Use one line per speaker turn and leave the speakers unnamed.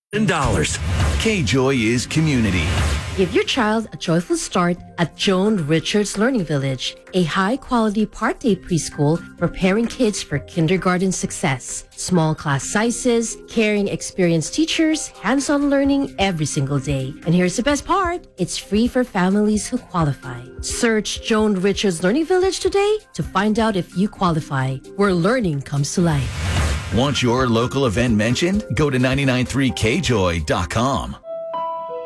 $10. K-Joy is community.
Give your child a joyful start at Joan Richards Learning Village, a high-quality part-day preschool preparing kids for kindergarten success. Small class sizes, caring, experienced teachers, hands-on learning every single day. And here's the best part. It's free for families who qualify. Search Joan Richards Learning Village today to find out if you qualify, where learning comes to life.
Want your local event mentioned? Go to 993kjoy.com.